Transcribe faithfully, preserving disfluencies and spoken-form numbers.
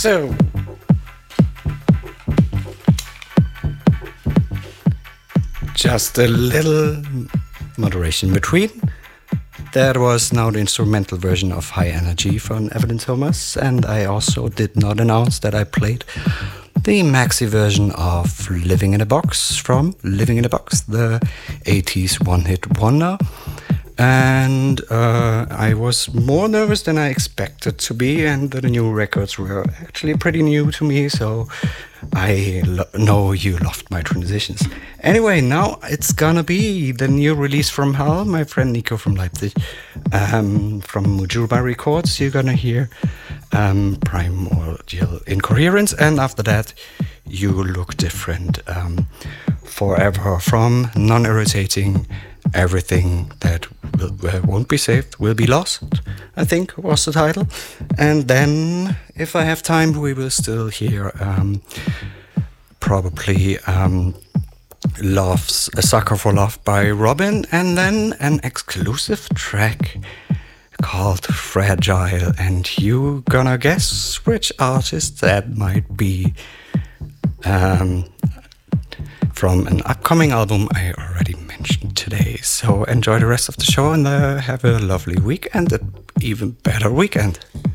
So, just a little moderation between. That was now the instrumental version of High Energy from Evelyn Thomas, and I also did not announce that I played the maxi version of Living in a Box from Living in a Box, the eighties one-hit wonder. And uh, I was more nervous than I expected to be, and the new records were actually pretty new to me, so I lo- know you loved my transitions. Anyway, now it's gonna be the new release from Hal, my friend Nico from Leipzig, um, from Mujurba Records. You're gonna hear um, Primordial Incoherence, and after that, You Look Different, um, Forever from Non-Irritating. Everything that will, uh, won't be saved will be lost, I think was the title. And then, if I have time, we will still hear um, probably um, Love's A Sucker for Love by Robin, and then an exclusive track called Fragile. And you gonna guess which artist that might be. Um, from an upcoming album I already mentioned today. So enjoy the rest of the show and uh, have a lovely week and an even better weekend.